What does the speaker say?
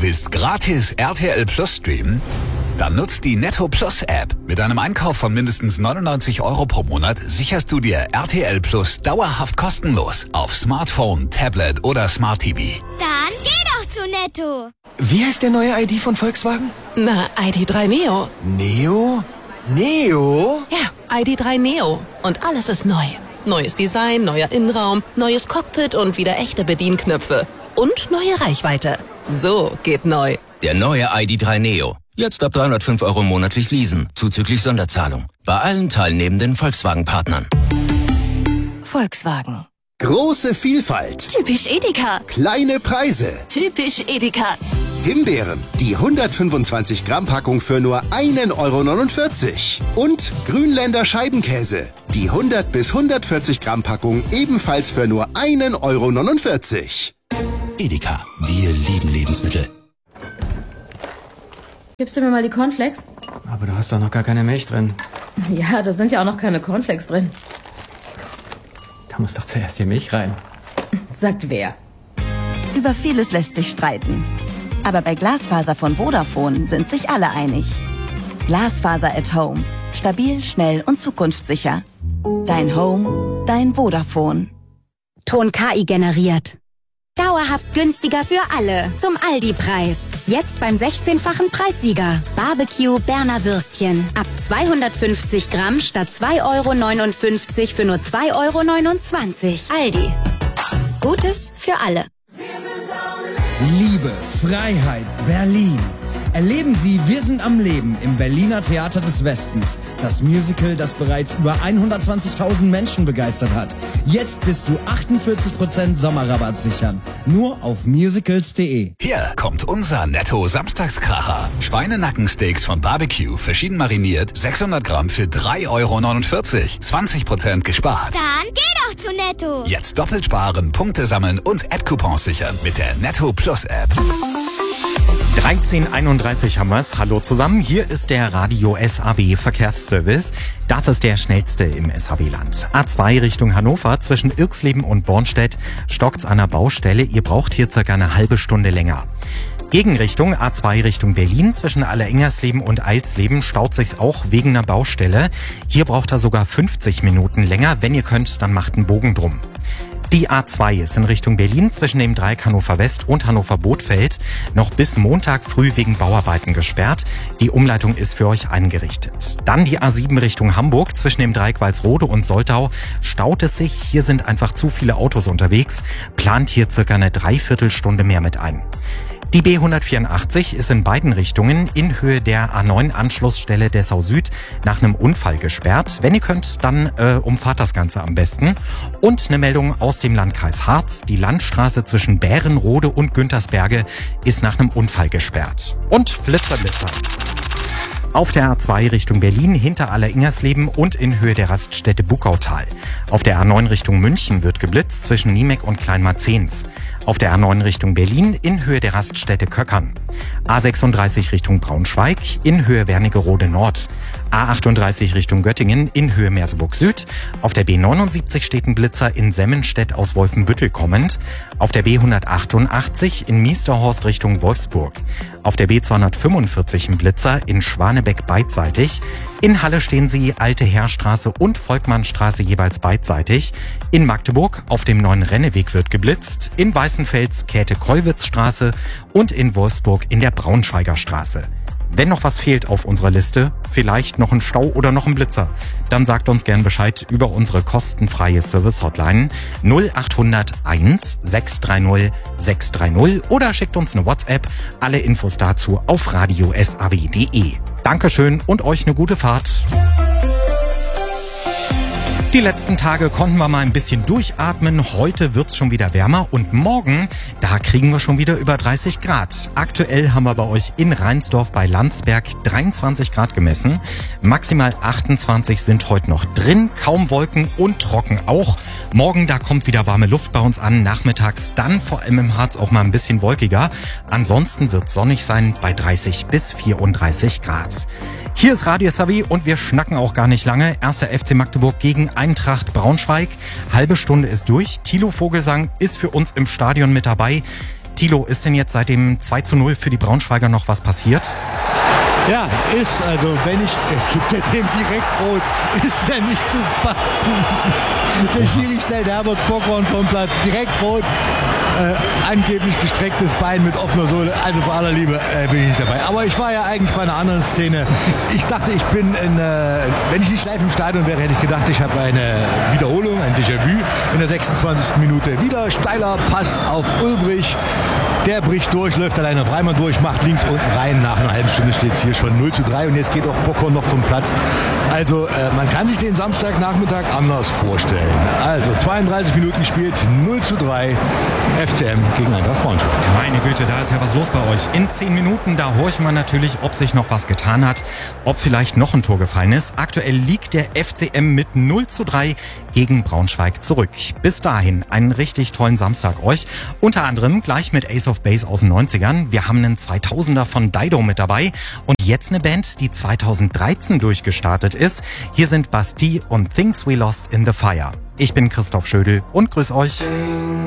willst gratis RTL Plus streamen? Dann nutzt die Netto Plus App. Mit einem Einkauf von mindestens 99 € pro Monat sicherst du dir RTL Plus dauerhaft kostenlos auf Smartphone, Tablet oder Smart TV. Dann geh doch zu Netto. Wie heißt der neue ID von Volkswagen? Na, ID.3 Neo. Neo? Neo? Ja, ID.3 Neo. Und alles ist neu. Neues Design, neuer Innenraum, neues Cockpit und wieder echte Bedienknöpfe. Und neue Reichweite. So geht neu. Der neue ID.3 Neo. Jetzt ab 305 € monatlich leasen, zuzüglich Sonderzahlung. Bei allen teilnehmenden Volkswagen-Partnern. Volkswagen. Große Vielfalt. Typisch Edeka. Kleine Preise. Typisch Edeka. Himbeeren, die 125 Gramm Packung für nur 1,49 €. Und Grünländer Scheibenkäse, die 100 bis 140 Gramm Packung ebenfalls für nur 1,49 €. Edeka, wir lieben Lebensmittel. Gibst du mir mal die Cornflakes? Aber da hast doch noch gar keine Milch drin. Ja, da sind ja auch noch keine Cornflakes drin. Da muss doch zuerst die Milch rein. Sagt wer? Über vieles lässt sich streiten. Aber bei Glasfaser von Vodafone sind sich alle einig. Glasfaser at Home. Stabil, schnell und zukunftssicher. Dein Home, dein Vodafone. Ton KI generiert. Dauerhaft günstiger für alle. Zum Aldi-Preis. Jetzt beim 16-fachen Preissieger. Barbecue Berner Würstchen. Ab 250 Gramm statt 2,59 € für nur 2,29 €. Aldi. Gutes für alle. Liebe, Freiheit, Berlin. Erleben Sie Wir sind am Leben im Berliner Theater des Westens. Das Musical, das bereits über 120.000 Menschen begeistert hat. Jetzt bis zu 48% Sommerrabatt sichern. Nur auf musicals.de. Hier kommt unser Netto-Samstagskracher. Schweinenackensteaks von Barbecue, verschieden mariniert, 600 Gramm für 3,49 €. 20% gespart. Dann geh doch zu Netto. Jetzt doppelt sparen, Punkte sammeln und App-Coupons sichern mit der Netto Plus App. 13:31 haben wir's. Hallo zusammen, hier ist der Radio SAW Verkehrsservice. Das ist der schnellste im SAW-Land. A2 Richtung Hannover zwischen Irxleben und Bornstedt stockt's an der Baustelle. Ihr braucht hier circa eine halbe Stunde länger. Gegenrichtung A2 Richtung Berlin zwischen Allerengersleben und Eilsleben staut sich's auch wegen einer Baustelle. Hier braucht er sogar 50 Minuten länger. Wenn ihr könnt, dann macht einen Bogen drum. Die A2 ist in Richtung Berlin zwischen dem Dreieck Hannover West und Hannover Bothfeld noch bis Montag früh wegen Bauarbeiten gesperrt. Die Umleitung ist für euch eingerichtet. Dann die A7 Richtung Hamburg zwischen dem Dreieck Walsrode und Soltau staut es sich. Hier sind einfach zu viele Autos unterwegs. Plant hier circa eine Dreiviertelstunde mehr mit ein. Die B184 ist in beiden Richtungen in Höhe der A9-Anschlussstelle Dessau Süd nach einem Unfall gesperrt. Wenn ihr könnt, dann umfahrt das Ganze am besten. Und eine Meldung aus dem Landkreis Harz. Die Landstraße zwischen Bärenrode und Güntersberge ist nach einem Unfall gesperrt. Und Flitzer. Auf der A2 Richtung Berlin hinter Alleringersleben und in Höhe der Raststätte Buckautal. Auf der A9 Richtung München wird geblitzt zwischen Niemek und Kleinmarzens. Auf der A9 Richtung Berlin in Höhe der Raststätte Köckern. A36 Richtung Braunschweig in Höhe Wernigerode Nord. A38 Richtung Göttingen in Höhe Merseburg Süd. Auf der B79 steht ein Blitzer in Semmenstedt aus Wolfenbüttel kommend. Auf der B188 in Miesterhorst Richtung Wolfsburg. Auf der B245 ein Blitzer in Schwanebeck beidseitig. In Halle stehen sie Alte Heerstraße und Volkmannstraße jeweils beidseitig. In Magdeburg auf dem neuen Renneweg wird geblitzt. In Weißenfels Käthe-Kollwitz-Straße und in Wolfsburg in der Braunschweiger Straße. Wenn noch was fehlt auf unserer Liste, vielleicht noch ein Stau oder noch ein Blitzer, dann sagt uns gern Bescheid über unsere kostenfreie Service-Hotline 0800 1 630 630 oder schickt uns eine WhatsApp. Alle Infos dazu auf radiosaw.de. Dankeschön und euch eine gute Fahrt. Die letzten Tage konnten wir mal ein bisschen durchatmen. Heute wird's schon wieder wärmer und morgen, da kriegen wir schon wieder über 30 Grad. Aktuell haben wir bei euch in Reinsdorf bei Landsberg 23 Grad gemessen. Maximal 28 sind heute noch drin. Kaum Wolken und trocken auch. Morgen, da kommt wieder warme Luft bei uns an. Nachmittags dann vor allem im Harz auch mal ein bisschen wolkiger. Ansonsten wird's sonnig sein bei 30 bis 34 Grad. Hier ist Radio SAW und wir schnacken auch gar nicht lange. 1. FC Magdeburg gegen Eintracht Braunschweig. Halbe Stunde ist durch. Thilo Vogelsang ist für uns im Stadion mit dabei. Thilo, ist denn jetzt seit dem 2:0 für die Braunschweiger noch was passiert? Ja, es gibt ja dem direkt rot, ist ja nicht zu fassen. Der Schiri stellt Herbert Bockhorn vom Platz, direkt rot, angeblich gestrecktes Bein mit offener Sohle, also bei aller Liebe bin ich nicht dabei. Aber ich war ja eigentlich bei einer anderen Szene. Ich dachte, wenn ich nicht live im Stadion wäre, hätte ich gedacht, ich habe eine Wiederholung, ein Déjà-vu in der 26. Minute. Wieder steiler Pass auf Ulbrich. Der bricht durch, läuft alleine auf Reimann durch, macht links unten rein. Nach einer halben Stunde steht es hier schon 0:3 und jetzt geht auch Bockhorn noch vom Platz. Also man kann sich den Samstagnachmittag anders vorstellen. Also 32 Minuten gespielt, 0:3 FCM gegen Eintracht Braunschweig. Meine Güte, da ist ja was los bei euch. In 10 Minuten, da horcht man natürlich, ob sich noch was getan hat, ob vielleicht noch ein Tor gefallen ist. Aktuell liegt der FCM mit 0:3 gegen Braunschweig zurück. Bis dahin einen richtig tollen Samstag euch. Unter anderem gleich mit Ace of Base aus den 90ern. Wir haben einen 2000er von Dido mit dabei und jetzt eine Band, die 2013 durchgestartet ist. Hier sind Bastille und Things We Lost in the Fire. Ich bin Christoph Schödel und grüß euch.